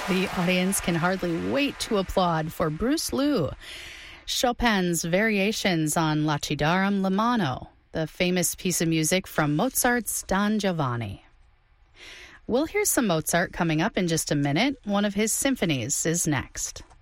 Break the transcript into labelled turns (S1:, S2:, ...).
S1: The audience can hardly wait to applaud for Bruce Liu. Chopin's Variations on Lacidarum Lamano, the famous piece of music from Mozart's Don Giovanni. We'll hear some Mozart coming up in just a minute. One of his symphonies is next.